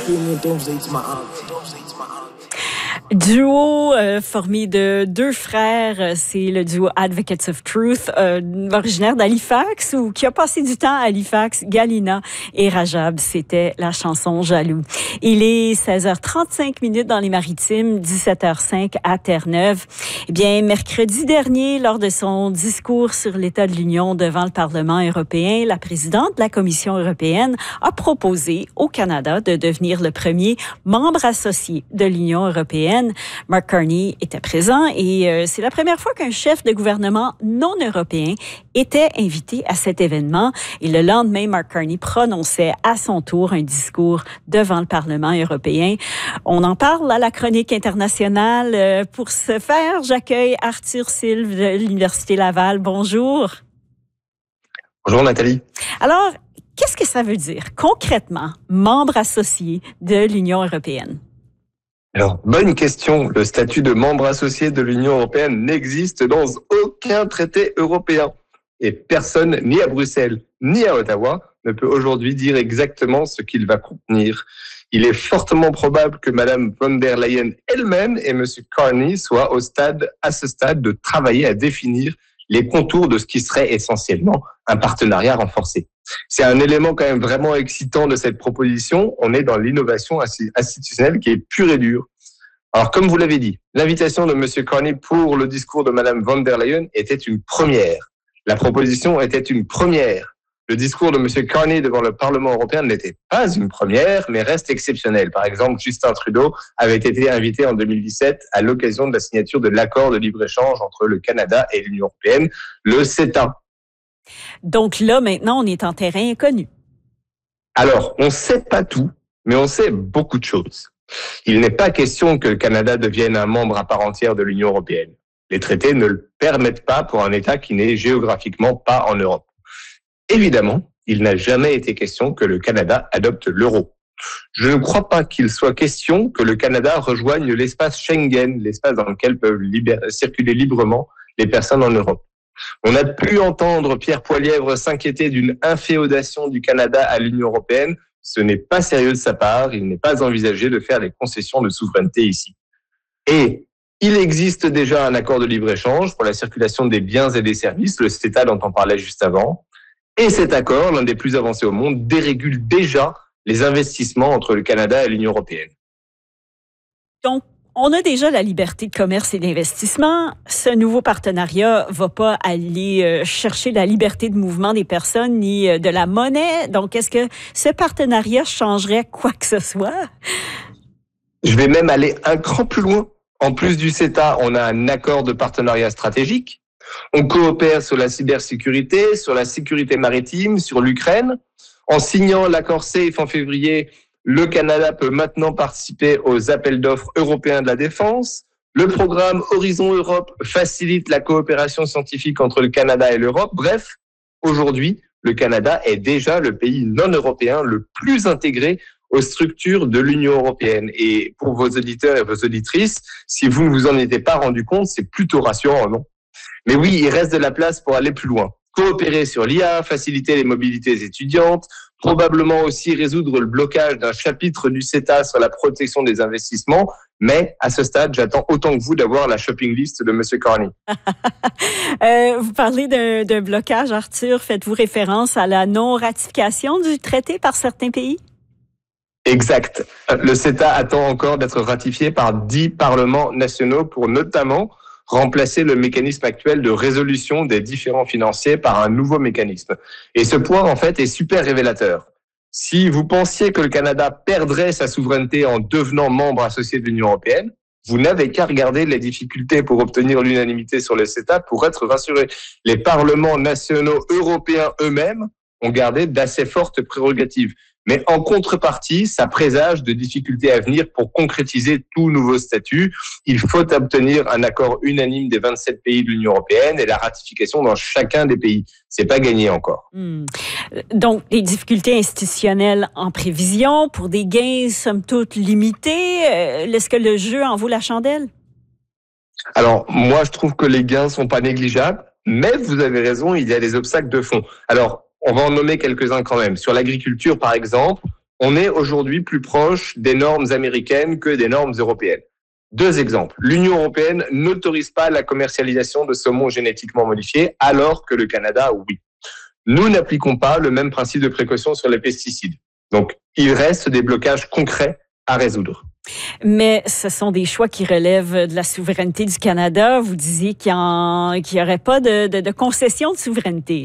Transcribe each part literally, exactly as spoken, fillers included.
Duo euh, formé de deux frères, c'est le duo Advocates of Truth, euh, originaire d'Halifax ou qui a passé du temps à Halifax, Galina et Rajab. C'était la chanson Jaloux. Il est seize heures trente-cinq minutes dans les Maritimes, dix-sept heures cinq à Terre-Neuve. Eh bien, mercredi dernier, lors de son discours sur l'état de l'Union devant le Parlement européen, la présidente de la Commission européenne a proposé au Canada de devenir le premier membre associé de l'Union européenne. Mark Carney était présent et euh, c'est la première fois qu'un chef de gouvernement non européen était invité à cet événement. Et le lendemain, Mark Carney prononçait à son tour un discours devant le Parlement européen. On en parle à la chronique internationale. Euh, pour ce faire, j'accueille Arthur Sylve de l'Université Laval. Bonjour. Bonjour Nathalie. Alors, qu'est-ce que ça veut dire concrètement, membre associé de l'Union européenne? Alors, bonne question. Le statut de membre associé de l'Union européenne n'existe dans aucun traité européen. Et personne, ni à Bruxelles, ni à Ottawa, ne peut aujourd'hui dire exactement ce qu'il va contenir. Il est fortement probable que Madame von der Leyen elle-même et Monsieur Carney soient au stade, à ce stade de travailler à définir les contours de ce qui serait essentiellement un partenariat renforcé. C'est un élément quand même vraiment excitant de cette proposition. On est dans l'innovation institutionnelle qui est pure et dure. Alors, comme vous l'avez dit, l'invitation de Monsieur Carney pour le discours de Madame von der Leyen était une première. La proposition était une première. Le discours de Monsieur Carney devant le Parlement européen n'était pas une première, mais reste exceptionnel. Par exemple, Justin Trudeau avait été invité en deux mille dix-sept à l'occasion de la signature de l'accord de libre-échange entre le Canada et l'Union européenne, le CETA. Donc là, maintenant, on est en terrain inconnu. Alors, on ne sait pas tout, mais on sait beaucoup de choses. Il n'est pas question que le Canada devienne un membre à part entière de l'Union européenne. Les traités ne le permettent pas pour un État qui n'est géographiquement pas en Europe. Évidemment, il n'a jamais été question que le Canada adopte l'euro. Je ne crois pas qu'il soit question que le Canada rejoigne l'espace Schengen, l'espace dans lequel peuvent libérer, circuler librement les personnes en Europe. On a pu entendre Pierre Poilievre s'inquiéter d'une inféodation du Canada à l'Union européenne. Ce n'est pas sérieux de sa part. Il n'est pas envisagé de faire des concessions de souveraineté ici. Et il existe déjà un accord de libre-échange pour la circulation des biens et des services, le CETA dont on parlait juste avant. Et cet accord, l'un des plus avancés au monde, dérégule déjà les investissements entre le Canada et l'Union européenne. Donc, on a déjà la liberté de commerce et d'investissement. Ce nouveau partenariat va pas aller chercher la liberté de mouvement des personnes ni de la monnaie. Donc, est-ce que ce partenariat changerait quoi que ce soit? Je vais même aller un cran plus loin. En plus du CETA, on a un accord de partenariat stratégique. On coopère sur la cybersécurité, sur la sécurité maritime, sur l'Ukraine. En signant l'accord SAFE en février, le Canada peut maintenant participer aux appels d'offres européens de la défense. Le programme Horizon Europe facilite la coopération scientifique entre le Canada et l'Europe. Bref, aujourd'hui, le Canada est déjà le pays non européen le plus intégré aux structures de l'Union européenne. Et pour vos auditeurs et vos auditrices, si vous ne vous en étiez pas rendu compte, c'est plutôt rassurant, non? Mais oui, il reste de la place pour aller plus loin. Coopérer sur l'I A, faciliter les mobilités étudiantes, probablement aussi résoudre le blocage d'un chapitre du CETA sur la protection des investissements. Mais à ce stade, j'attends autant que vous d'avoir la shopping list de M. Carney. euh, vous parlez d'un, d'un blocage, Arthur. Faites-vous référence à la non-ratification du traité par certains pays? Exact. Le CETA attend encore d'être ratifié par dix parlements nationaux pour notamment remplacer le mécanisme actuel de résolution des différends financiers par un nouveau mécanisme. Et ce point, en fait, est super révélateur. Si vous pensiez que le Canada perdrait sa souveraineté en devenant membre associé de l'Union européenne, vous n'avez qu'à regarder les difficultés pour obtenir l'unanimité sur le CETA pour être rassuré. Les parlements nationaux européens eux-mêmes ont gardé d'assez fortes prérogatives. Mais en contrepartie, ça présage de difficultés à venir pour concrétiser tout nouveau statut. Il faut obtenir un accord unanime des vingt-sept pays de l'Union européenne et la ratification dans chacun des pays. C'est pas gagné encore. Mmh. Donc, des difficultés institutionnelles en prévision pour des gains, somme toute, limités. Est-ce que le jeu en vaut la chandelle? Alors, moi, je trouve que les gains sont pas négligeables, mais vous avez raison, il y a des obstacles de fond. Alors, on va en nommer quelques-uns quand même. Sur l'agriculture, par exemple, on est aujourd'hui plus proche des normes américaines que des normes européennes. Deux exemples. L'Union européenne n'autorise pas la commercialisation de saumon génétiquement modifié, alors que le Canada, oui. Nous n'appliquons pas le même principe de précaution sur les pesticides. Donc, il reste des blocages concrets à résoudre. Mais ce sont des choix qui relèvent de la souveraineté du Canada. Vous disiez qu'il n'y aurait pas de, de, de concession de souveraineté.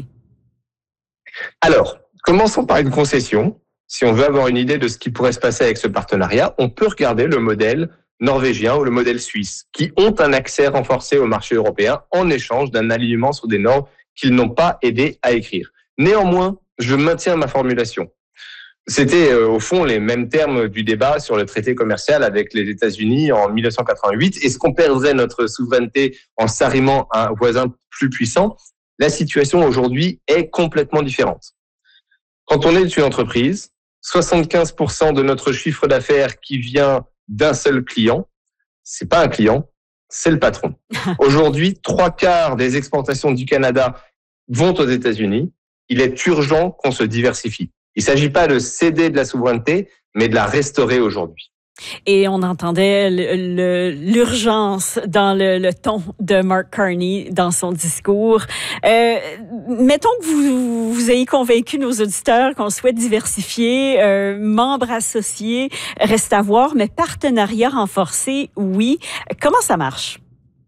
Alors, commençons par une concession. Si on veut avoir une idée de ce qui pourrait se passer avec ce partenariat, on peut regarder le modèle norvégien ou le modèle suisse, qui ont un accès renforcé au marché européen en échange d'un alignement sur des normes qu'ils n'ont pas aidé à écrire. Néanmoins, je maintiens ma formulation. C'était euh, au fond les mêmes termes du débat sur le traité commercial avec les États-Unis en mille neuf cent quatre-vingt-huit. Est-ce qu'on perdrait notre souveraineté en s'arrimant à un voisin plus puissant? La situation aujourd'hui est complètement différente. Quand on est une entreprise, soixante-quinze pour cent de notre chiffre d'affaires qui vient d'un seul client, c'est pas un client, c'est le patron. Aujourd'hui, trois quarts des exportations du Canada vont aux États-Unis. Il est urgent qu'on se diversifie. Il ne s'agit pas de céder de la souveraineté, mais de la restaurer aujourd'hui. Et on entendait le, le, l'urgence dans le, le ton de Mark Carney dans son discours. Euh, mettons que vous, vous ayez convaincu nos auditeurs qu'on souhaite diversifier, euh, membres associés, reste à voir, mais partenariat renforcé, oui. Comment ça marche?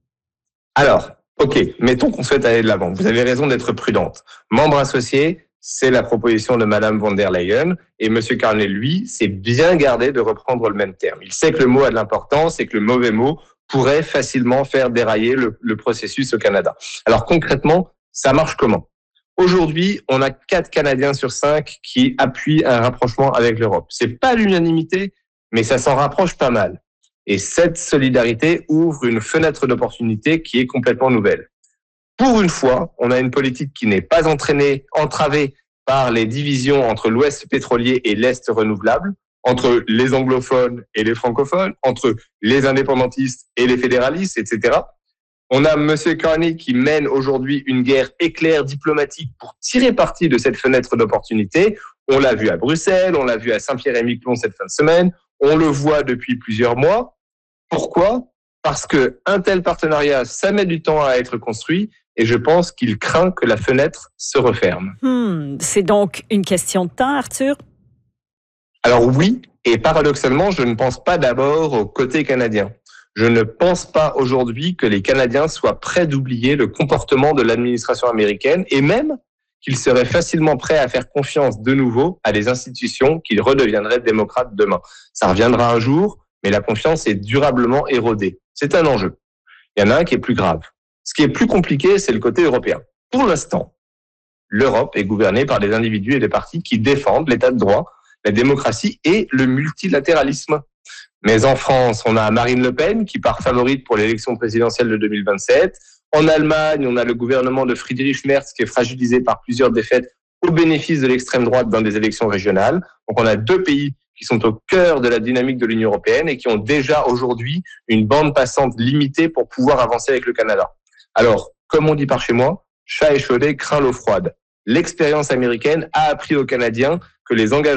Alors, OK, mettons qu'on souhaite aller de l'avant. Vous avez raison d'être prudente. Membres associés, c'est la proposition de Madame von der Leyen. Et Monsieur Carney, lui, s'est bien gardé de reprendre le même terme. Il sait que le mot a de l'importance et que le mauvais mot pourrait facilement faire dérailler le, le processus au Canada. Alors concrètement, ça marche comment? Aujourd'hui, on a quatre Canadiens sur cinq qui appuient un rapprochement avec l'Europe. C'est pas l'unanimité, mais ça s'en rapproche pas mal. Et cette solidarité ouvre une fenêtre d'opportunité qui est complètement nouvelle. Pour une fois, on a une politique qui n'est pas entraînée, entravée par les divisions entre l'Ouest pétrolier et l'Est renouvelable, entre les anglophones et les francophones, entre les indépendantistes et les fédéralistes, et cetera. On a Monsieur Carney qui mène aujourd'hui une guerre éclair diplomatique pour tirer parti de cette fenêtre d'opportunité. On l'a vu à Bruxelles, on l'a vu à Saint-Pierre-et-Miquelon cette fin de semaine, on le voit depuis plusieurs mois. Pourquoi? Parce qu'un tel partenariat, ça met du temps à être construit. Et je pense qu'il craint que la fenêtre se referme. Hmm, c'est donc une question de temps, Arthur? Alors oui, et paradoxalement, je ne pense pas d'abord au côté canadien. Je ne pense pas aujourd'hui que les Canadiens soient prêts d'oublier le comportement de l'administration américaine et même qu'ils seraient facilement prêts à faire confiance de nouveau à des institutions qui redeviendraient démocrates demain. Ça reviendra un jour, mais la confiance est durablement érodée. C'est un enjeu. Il y en a un qui est plus grave. Ce qui est plus compliqué, c'est le côté européen. Pour l'instant, l'Europe est gouvernée par des individus et des partis qui défendent l'état de droit, la démocratie et le multilatéralisme. Mais en France, on a Marine Le Pen qui part favorite pour l'élection présidentielle de deux mille vingt-sept. En Allemagne, on a le gouvernement de Friedrich Merz qui est fragilisé par plusieurs défaites au bénéfice de l'extrême droite dans des élections régionales. Donc on a deux pays qui sont au cœur de la dynamique de l'Union européenne et qui ont déjà aujourd'hui une bande passante limitée pour pouvoir avancer avec le Canada. Alors, comme on dit par chez moi, chat échaudé craint l'eau froide. L'expérience américaine a appris aux Canadiens que les engagements